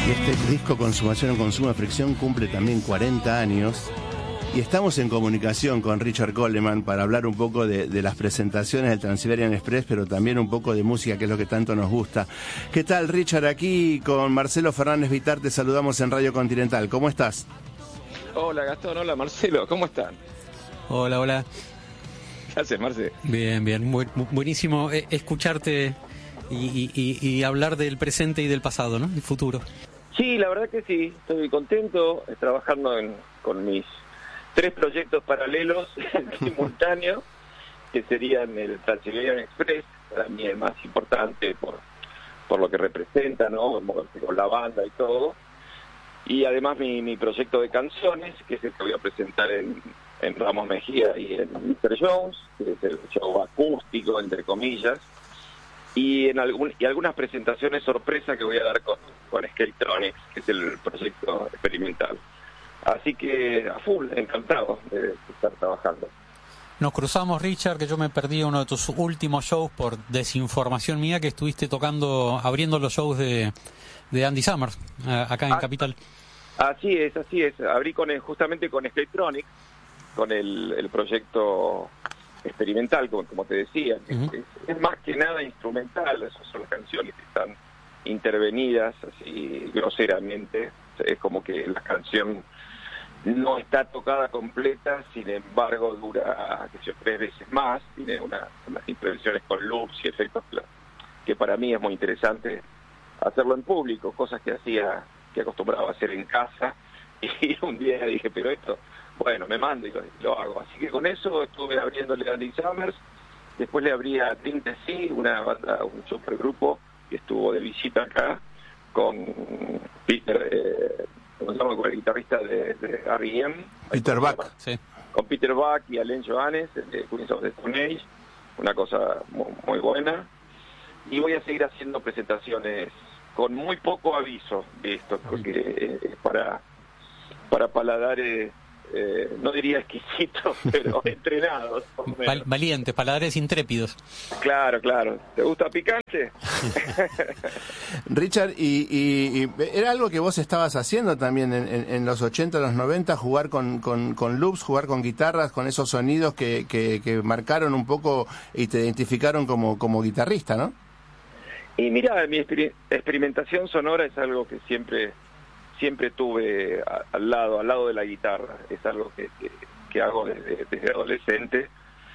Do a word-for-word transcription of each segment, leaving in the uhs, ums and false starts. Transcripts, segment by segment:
Y este disco Consumación o Consumo de Fricción cumple también cuarenta años. Y estamos en comunicación con Richard Coleman para hablar un poco de, de las presentaciones del Transiberian Express, pero también un poco de música, que es lo que tanto nos gusta. ¿Qué tal, Richard? Aquí con Marcelo Fernández Vitar te saludamos en Radio Continental. ¿Cómo estás? Hola, Gastón. Hola, Marcelo. ¿Cómo están? Hola, hola. ¿Qué haces, Marce? Bien, bien. Bu- buenísimo eh, escucharte y, y, y hablar del presente y del pasado, ¿no? El futuro. Sí, la verdad que sí. Estoy contento eh, trabajando en, con mis tres proyectos paralelos simultáneos, que serían el Transiberian Express, para mí el más importante por, por lo que representa, ¿no? Con la banda y todo. Y además mi, mi proyecto de canciones, que es el que voy a presentar en, en Ramos Mejía y en míster Jones, que es el show acústico, entre comillas, y en algún, y algunas presentaciones sorpresa que voy a dar con, con Skatetronics, que es el proyecto experimental. Así que a full, encantado de estar trabajando. Nos cruzamos, Richard, que yo me perdí uno de tus últimos shows por desinformación mía, que estuviste tocando, abriendo los shows de, de Andy Summers, acá en ah, Capital. Así es, así es. Abrí con el, justamente con Skatetronics, con el, el proyecto experimental, como, como te decía. Uh-huh. es, es más que nada instrumental, esas son las canciones que están intervenidas así groseramente. Es como que la canción no está tocada completa, sin embargo dura que sé, tres veces más, tiene una, unas intervenciones con loops y efectos que para mí es muy interesante hacerlo en público, cosas que hacía, que acostumbraba a hacer en casa, y un día dije, pero esto, bueno, me mando y lo, lo hago. Así que con eso estuve abriéndole a Andy Summers, después le abrí a Drink the Sea, una banda, un supergrupo que estuvo de visita acá, con Peter... Eh, como se llama, con el guitarrista de, de R E M, Peter Buck, sí. Con Peter Buck y Alain Johannes, de Queens of the Stone Age, una cosa muy, muy buena. Y voy a seguir haciendo presentaciones con muy poco aviso de esto, porque es para, para paladares, eh, no diría exquisitos, pero entrenados. Val- valientes, paladares intrépidos. Claro, claro. ¿Te gusta picante? Richard, y, y, y era algo que vos estabas haciendo también en, en, en los ochenta, los noventa, jugar con, con, con loops, jugar con guitarras, con esos sonidos que, que, que marcaron un poco y te identificaron como, como guitarrista, ¿no? Y mira, mi exper- experimentación sonora es algo que siempre siempre tuve a, al lado al lado de la guitarra. Es algo que, que, que hago desde, desde adolescente.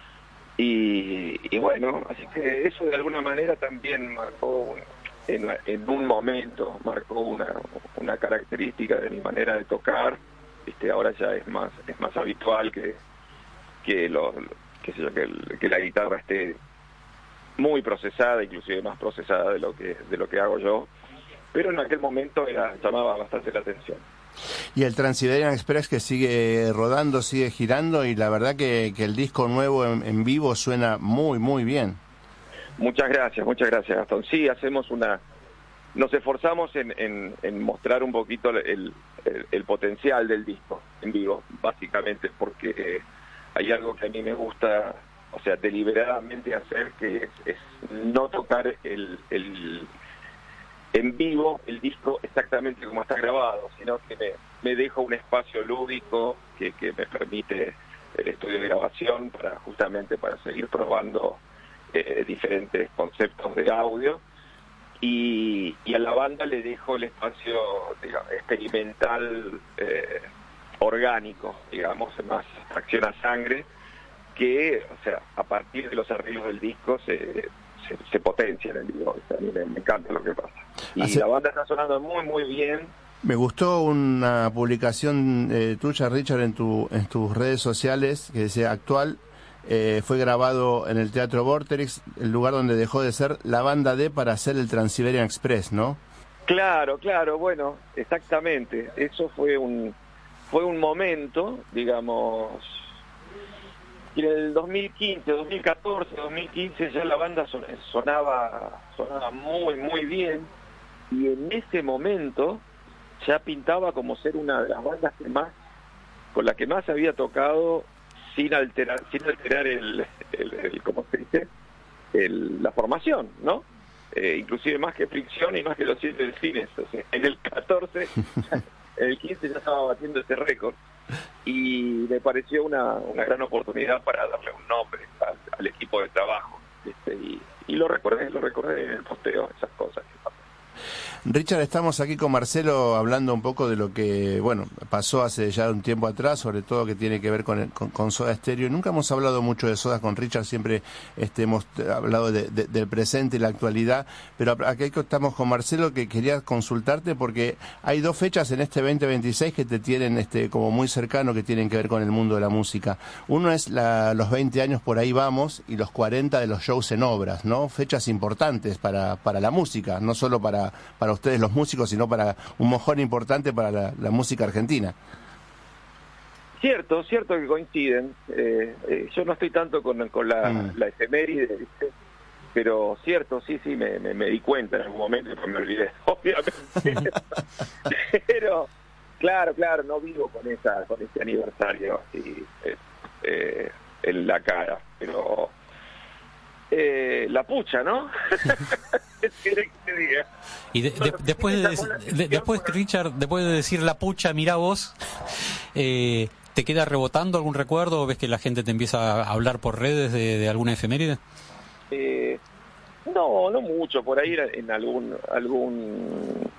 Y, y bueno, así que eso de alguna manera también marcó, en, en un momento, marcó una, una característica de mi manera de tocar. Este, ahora ya es más es más habitual que que, lo, que, sé yo, que, el, que la guitarra esté muy procesada, inclusive más procesada de lo que de lo que hago yo. Pero en aquel momento era llamaba bastante la atención. Y el Transiberian Express que sigue rodando, sigue girando, y la verdad que, que el disco nuevo en, en vivo suena muy, muy bien. Muchas gracias, muchas gracias, Gastón. Sí, hacemos una... Nos esforzamos en, en, en mostrar un poquito el, el, el potencial del disco en vivo, básicamente, porque hay algo que a mí me gusta, o sea, deliberadamente hacer, que es, es no tocar el... el en vivo el disco exactamente como está grabado, sino que me, me dejo un espacio lúdico que, que me permite el estudio de grabación para justamente para seguir probando eh, diferentes conceptos de audio, y, y a la banda le dejo el espacio, digamos, experimental, eh, orgánico, digamos, más acción a sangre, que, o sea, a partir de los arreglos del disco se Se, se potencia en el vivo. O sea, a mí me, me encanta lo que pasa. Y Hace... la banda está sonando muy, muy bien. Me gustó una publicación eh, tuya, Richard, en tu en tus redes sociales, que decía: actual, eh, fue grabado en el Teatro Vorterix, el lugar donde dejó de ser la banda D para hacer el Transiberian Express, ¿no? Claro, claro, bueno, exactamente. Eso fue un fue un momento, digamos... Y en el dos mil quince, dos mil catorce, dos mil quince ya la banda sonaba sonaba muy, muy bien, y en ese momento ya pintaba como ser una de las bandas que más, con la que más había tocado sin alterar, sin alterar el, el, el ¿cómo se dice? El, la formación, ¿no? eh, inclusive más que Fricción y más que los siete delfines. O sea, en el catorce, en el quince ya estaba batiendo ese récord. Y me pareció una, una gran oportunidad para darle un nombre al, al equipo de trabajo. Este, y, y lo recordé, lo recordé en el posteo, esas cosas que pasan. Richard, estamos aquí con Marcelo hablando un poco de lo que, bueno, pasó hace ya un tiempo atrás, sobre todo que tiene que ver con, el, con, con Soda Stereo. Nunca hemos hablado mucho de Soda con Richard, siempre este, hemos hablado de, de, del presente y la actualidad, pero aquí estamos con Marcelo, que quería consultarte porque hay dos fechas en este veinte veintiséis que te tienen este, como muy cercano, que tienen que ver con el mundo de la música. Uno es la, los veinte años, por ahí vamos, y los cuarenta de los shows en obras, ¿no? Fechas importantes para, para la música, no solo para, para ustedes los músicos, sino para un mojón importante para la, la música argentina. Cierto, cierto que coinciden. Eh, eh, yo no estoy tanto con, con la, mm. la efeméride, ¿viste? Pero cierto, sí, sí, me, me, me di cuenta en algún momento, pero me olvidé, obviamente. Pero, claro, claro, no vivo con esa con ese aniversario así eh, eh, en la cara, pero eh, la pucha, ¿no? ¿Qué quiere que diga? Y de, de, después de, de, de después Richard, después de decir la pucha, mirá vos, eh, ¿te queda rebotando algún recuerdo o ves que la gente te empieza a hablar por redes de, de alguna efeméride? Eh, no, no mucho, por ahí en algún algún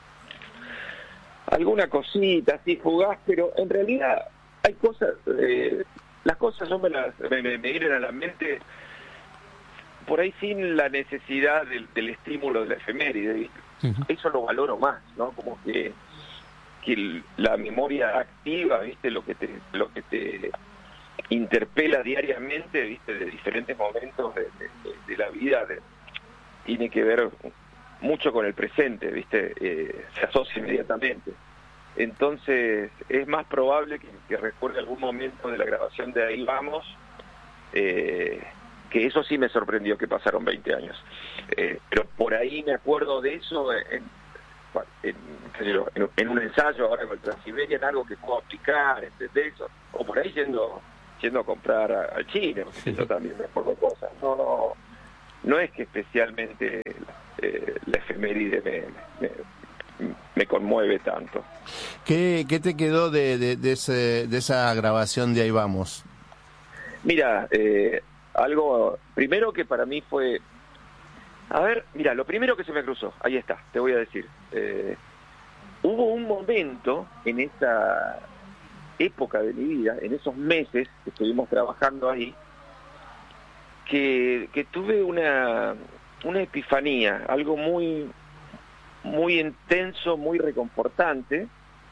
alguna cosita así fugaz, pero en realidad hay cosas, eh, las cosas no me las me, me, me vienen a la mente por ahí sin la necesidad del, del estímulo de la efeméride, ¿viste? Uh-huh. Eso lo valoro más, ¿no? Como que, que el, la memoria activa, ¿viste? Lo que te lo que te interpela diariamente, ¿viste? De diferentes momentos de, de, de la vida, de, tiene que ver mucho con el presente, ¿viste? Eh, se asocia inmediatamente. Entonces, es más probable que, que recuerde algún momento de la grabación de Ahí Vamos, eh, que eso sí me sorprendió que pasaron veinte años. Eh, pero por ahí me acuerdo de eso en, en, en, en un ensayo ahora con el Transiberia, en algo que puedo aplicar, de eso, o por ahí yendo, yendo a comprar al chino, que yo también me acuerdo cosas. No, no, no es que especialmente eh, la efeméride me, me, me conmueve tanto. ¿Qué, qué te quedó de, de, de, ese, de esa grabación de Ahí Vamos? Mira, eh, algo, primero que para mí fue, a ver, mira, lo primero que se me cruzó, ahí está, te voy a decir, eh, hubo un momento en esa época de mi vida, en esos meses que estuvimos trabajando ahí, que, que tuve una, una epifanía, algo muy, muy intenso, muy reconfortante,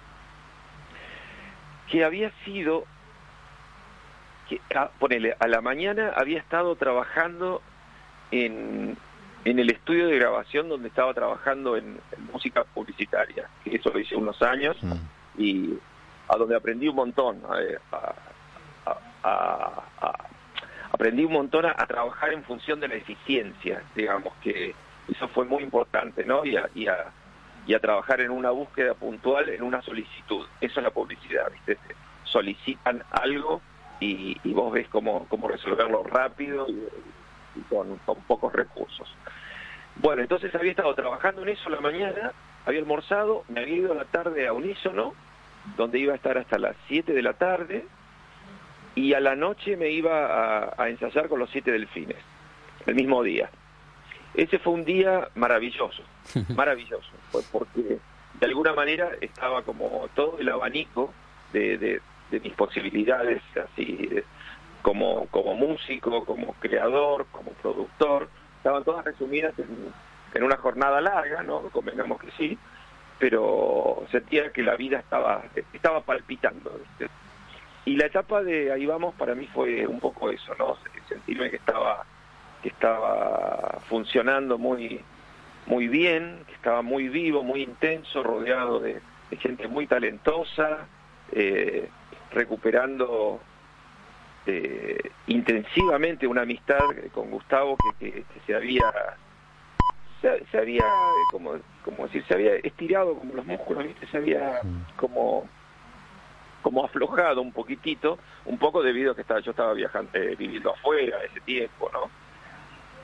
que había sido... Que, a, ponele, a la mañana había estado trabajando en, en el estudio de grabación donde estaba trabajando en, en música publicitaria, que eso lo hice unos años, mm. y a donde aprendí un montón, a, a, a, a, aprendí un montón a, a trabajar en función de la eficiencia, digamos, que eso fue muy importante, ¿no? Y a, y a, y a trabajar en una búsqueda puntual, en una solicitud. Eso es la publicidad, ¿viste? Solicitan algo Y, y vos ves cómo, cómo resolverlo rápido y, y con, con pocos recursos. Bueno, entonces había estado trabajando en eso la mañana, había almorzado, me había ido a la tarde a Unísono, donde iba a estar hasta las siete de la tarde, y a la noche me iba a, a ensayar con los siete delfines, el mismo día. Ese fue un día maravilloso, maravilloso, porque de alguna manera estaba como todo el abanico de... de de mis posibilidades así como como músico, como creador, como productor, estaban todas resumidas en, en una jornada larga, ¿no? Convengamos que sí, pero sentía que la vida estaba estaba palpitando, ¿viste? Y la etapa de Ahí Vamos para mí fue un poco eso, ¿no? Sentirme que estaba que estaba funcionando muy muy bien, que estaba muy vivo, muy intenso, rodeado de, de gente muy talentosa, eh, recuperando eh, intensivamente una amistad con Gustavo que, que, que se había se, se había como como decir se había estirado como los músculos, ¿viste? Se había como como aflojado un poquitito, un poco debido a que estaba yo estaba viajando eh, viviendo afuera ese tiempo, ¿no?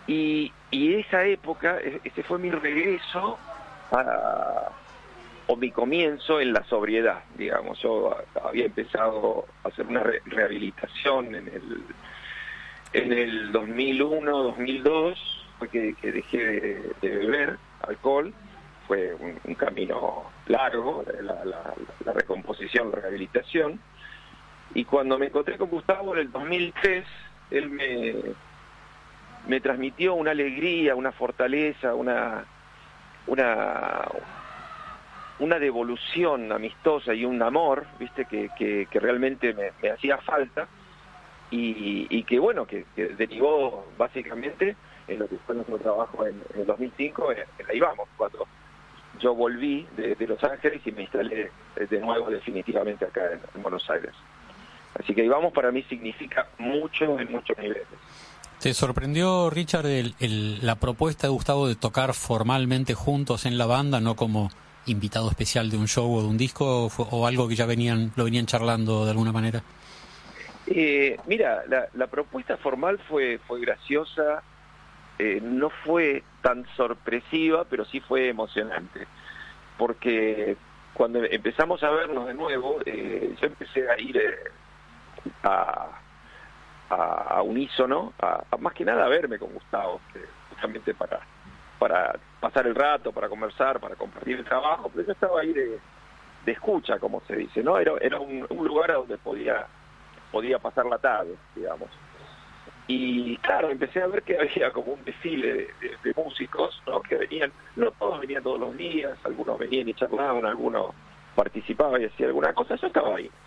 Y, y esa época, ese fue mi regreso a, o mi comienzo en la sobriedad, digamos. Yo había empezado a hacer una re rehabilitación en el, en el dos mil uno, dos mil dos, fue que, que dejé de, de beber alcohol. Fue un, un camino largo, la, la, la recomposición, la rehabilitación. Y cuando me encontré con Gustavo en el dos mil tres, él me, me transmitió una alegría, una fortaleza, una, una, una devolución amistosa y un amor, viste, que, que, que realmente me, me hacía falta, y, y que bueno, que, que derivó básicamente en lo que fue nuestro trabajo en, en el dos mil cinco, en, en Ahí Vamos, cuando yo volví de, de Los Ángeles y me instalé de nuevo definitivamente acá en, en Buenos Aires. Así que Ahí Vamos para mí significa mucho en muchos niveles. ¿Te sorprendió, Richard, el, el, la propuesta de Gustavo de tocar formalmente juntos en la banda, no como invitado especial de un show o de un disco, o, fue, o algo que ya venían lo venían charlando de alguna manera? Eh, mira, la, la propuesta formal fue, fue graciosa. Eh, no fue tan sorpresiva, pero sí fue emocionante, porque cuando empezamos a vernos de nuevo, eh, yo empecé a ir eh, a, a, a unísono, a, a más que nada a verme con Gustavo, que justamente para, para pasar el rato, para conversar, para compartir el trabajo, pero yo estaba ahí de, de escucha, como se dice, ¿no? Era, era un, un lugar a donde podía, podía pasar la tarde, digamos. Y claro, empecé a ver que había como un desfile de, de, de músicos, ¿no? Que venían, no todos venían todos los días, algunos venían y charlaban, algunos participaban y hacían alguna cosa, yo estaba ahí.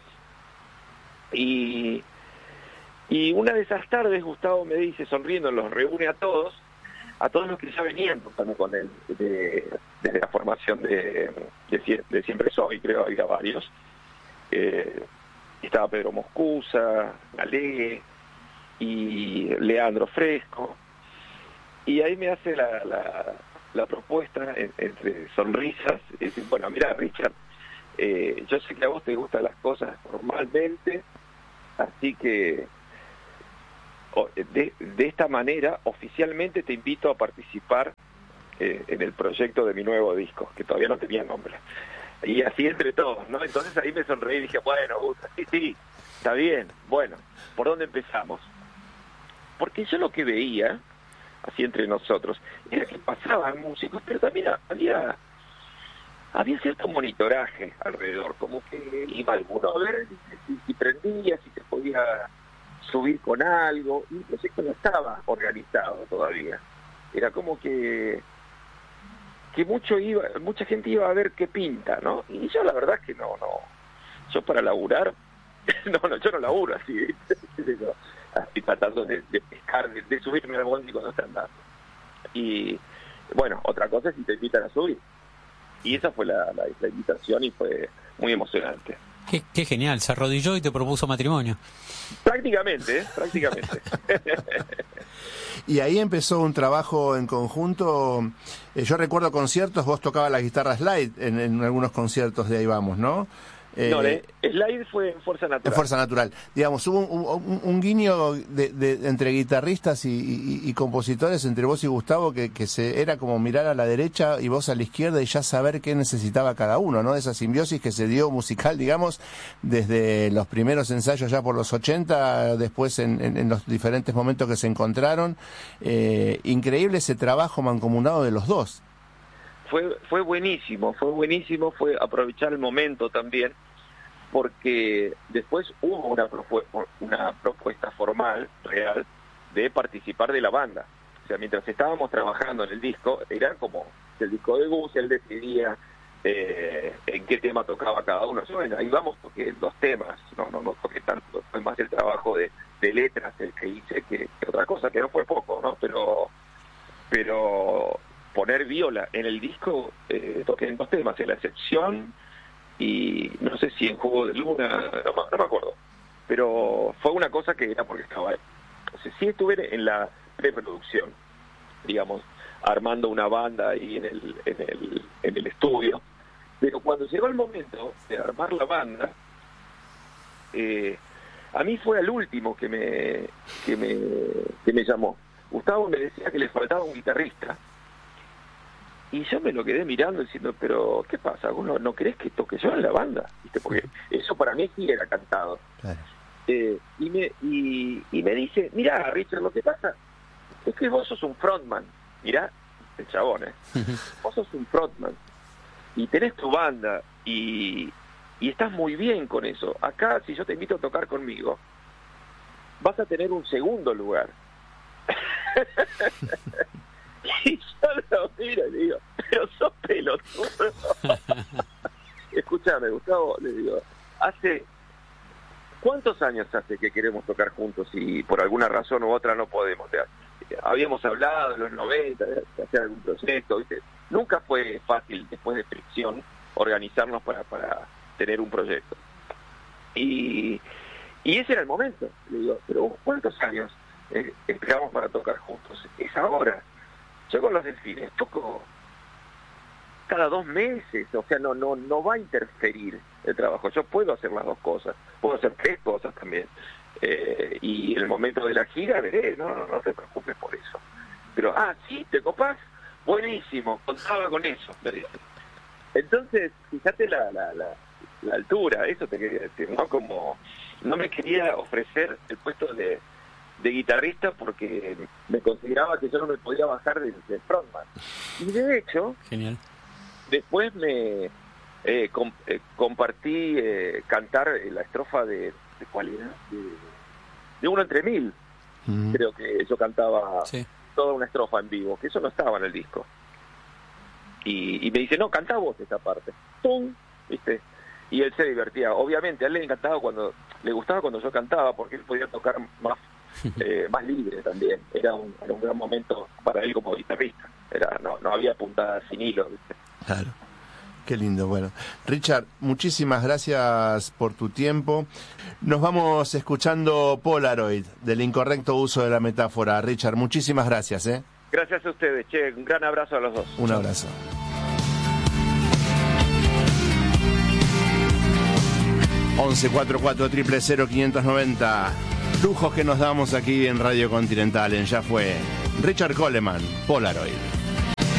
Y, y una de esas tardes Gustavo me dice, sonriendo, los reúne a todos, a todos los que ya venían tocando con él, de, desde la formación de, de, de Siempre Soy, creo, había varios. Eh, estaba Pedro Moscusa, Galé, y Leandro Fresco, y ahí me hace la, la, la propuesta en, entre sonrisas, y dice, bueno, mira, Richard, eh, yo sé que a vos te gustan las cosas formalmente, así que de, de esta manera oficialmente te invito a participar eh, en el proyecto de mi nuevo disco, que todavía no tenía nombre, y así entre todos, ¿no? Entonces ahí me sonreí y dije, bueno, sí, sí, está bien, bueno, ¿por dónde empezamos? Porque yo lo que veía, así entre nosotros, era que pasaban músicos, pero también había había cierto monitoraje alrededor, como que iba alguno a ver si, si prendía, si se podía subir con algo, y el proyecto no estaba organizado todavía. Era como que que mucho iba, mucha gente iba a ver qué pinta, ¿no? Y yo la verdad es que no, no, yo para laburar, no, no, yo no laburo así, ¿viste? Estoy tratando de, de pescar, de, de subirme al bondi cuando están dando. Y bueno, otra cosa es si te invitan a subir. Y esa fue la, la, la invitación y fue muy emocionante. Qué, qué genial, se arrodilló y te propuso matrimonio. Prácticamente, ¿eh? Prácticamente. Y ahí empezó un trabajo en conjunto. Eh, yo recuerdo conciertos, vos tocabas la guitarra slide en, en algunos conciertos de Ahí Vamos, ¿no? Eh, no, el slide fue en Fuerza Natural. En Fuerza Natural. Digamos, hubo un, un, un guiño de, de, entre guitarristas y, y, y compositores, entre vos y Gustavo, que, que se era como mirar a la derecha y vos a la izquierda y ya saber qué necesitaba cada uno, ¿no? Esa simbiosis que se dio musical, digamos, desde los primeros ensayos ya por los ochenta, después en, en, en los diferentes momentos que se encontraron. Eh, increíble ese trabajo mancomunado de los dos. Fue, fue buenísimo, fue buenísimo, fue aprovechar el momento también, porque después hubo una, propu una propuesta formal, real, de participar de la banda. O sea, mientras estábamos trabajando en el disco, era como el disco de Gus, él decidía eh, en qué tema tocaba cada uno. Yo, bueno, ahí vamos, toqué dos temas, no, no, no toqué tanto, fue más el trabajo de, de letras el que hice que, que otra cosa, que no fue poco, ¿no? Pero... pero poner viola en el disco, eh, toqué en dos temas, en La Excepción y no sé si en Juego de Luna, no, no me acuerdo, pero fue una cosa que era porque estaba ahí. O sea, sí estuve en la preproducción, digamos, armando una banda ahí en el, en el, en el estudio, pero cuando llegó el momento de armar la banda, eh, a mí fue al último que me, que me, que me llamó. Gustavo me decía que le faltaba un guitarrista. Y yo me lo quedé mirando diciendo, pero ¿qué pasa? ¿Vos no, no querés que toque yo en la banda? ¿Viste? Porque eso para mí sí era cantado. Claro. Eh, y, me, y, y me dice, mirá, Richard, lo que pasa es que vos sos un frontman. Mirá, el chabón, ¿eh? Vos sos un frontman. Y tenés tu banda y, y estás muy bien con eso. Acá, si yo te invito a tocar conmigo, vas a tener un segundo lugar. Y yo lo miro y le digo, pero sos pelotudo. Escuchame, Gustavo, le digo, hace ¿cuántos años hace que queremos tocar juntos y por alguna razón u otra no podemos? O sea, habíamos hablado en los noventa de hacer algún proyecto, ¿viste? Nunca fue fácil, después de fricción, organizarnos para, para tener un proyecto. Y, y ese era el momento. Le digo, pero ¿cuántos años eh, esperamos para tocar juntos? Es ahora. Yo con los Delfines toco cada dos meses, o sea, no no no va a interferir el trabajo. Yo puedo hacer las dos cosas, puedo hacer tres cosas también. Eh, y en el momento de la gira veré, no, no, no te preocupes por eso. Pero, ah, sí, ¿te copás? Buenísimo, contaba con eso. Entonces, fíjate la, la, la, la altura, eso te quería decir, ¿no? Como no me quería ofrecer el puesto de de guitarrista porque me consideraba que yo no me podía bajar de, de frontman. Y de hecho, genial. Después me eh, com, eh, compartí eh, cantar la estrofa de, de ¿cuál era? De, de Uno entre Mil. Mm. Creo que yo cantaba sí. toda una estrofa en vivo, que eso no estaba en el disco. Y, y me dice, no, cantá vos esta parte. ¡Tum! ¿Viste? Y él se divertía. Obviamente, a él le encantaba cuando, le gustaba cuando yo cantaba, porque él podía tocar más Eh, más libre también. Era un, era un gran momento para él como guitarrista. Era, no, no había puntadas sin hilo, ¿viste? Claro. Qué lindo. Bueno, Richard, muchísimas gracias por tu tiempo. Nos vamos escuchando Polaroid, del incorrecto uso de la metáfora. Richard, muchísimas gracias, ¿eh? Gracias a ustedes, che. Un gran abrazo a los dos. Un abrazo. once cuarenta y cuatro, cero cero cero, quinientos noventa. Lujos que nos damos aquí en Radio Continental, en Ya Fue. Richard Coleman, Polaroid.